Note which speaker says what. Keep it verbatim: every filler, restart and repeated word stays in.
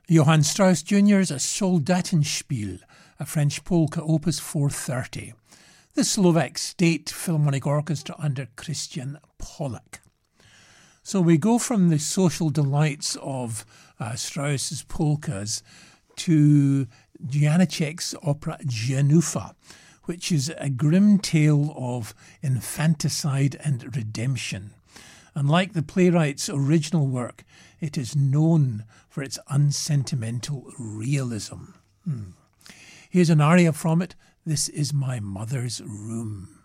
Speaker 1: Johann Strauss Junior's Soldatenspiel, a French polka, opus four thirty. The Slovak State Philharmonic Orchestra under Christian Pollack. So we go from the social delights of uh, Strauss's polkas to Janacek's opera Janúfa, which is a grim tale of infanticide and redemption. And like the playwright's original work, it is known for its unsentimental realism. Hmm. Here's an aria from it. This is My Mother's Room.